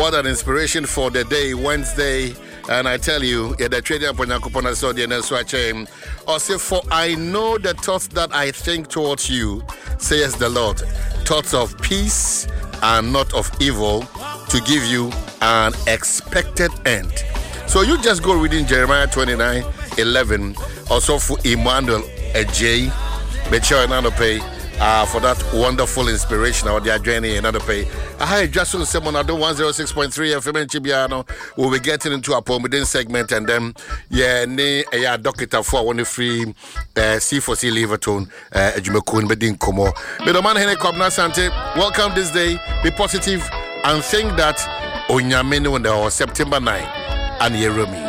What an inspiration for the day, Wednesday. And I tell you, the trading upon Yakupona so the Neswache. Or say, for I know the thoughts that I think towards you, says the Lord. Thoughts of peace and not of evil, to give you an expected end. So you just go reading Jeremiah 29:11. Also for Emmanuel J. Make sure you pay for that wonderful inspiration of their journey. Another pay. I just on someone I do 106.3 FM in Chibiano. We'll be getting into a Pomidin segment and then doctor for one free C4C Liverton Jumekun Bedin Komo. Medoman Hene Kobna Sante, welcome this day. Be positive and think that Onyamenu on September 9 and Yeromi.